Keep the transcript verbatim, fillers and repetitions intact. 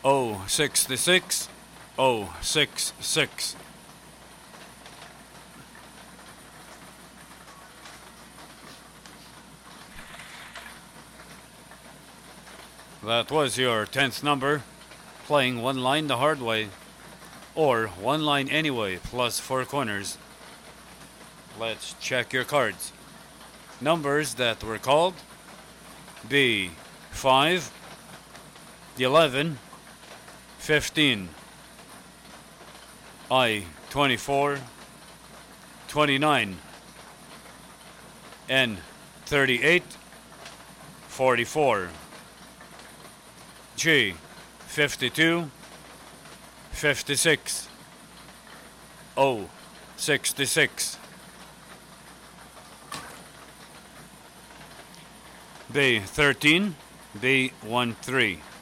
oh sixty-six, oh sixty-six. That was your tenth number, playing one line the hard way, or one line anyway, plus four corners. Let's check your cards. Numbers that were called: B five, eleven, fifteen, I twenty-four, twenty-nine, N thirty-eight, forty-four, G fifty-two, fifty-six, O sixty-six, B thirteen, B thirteen.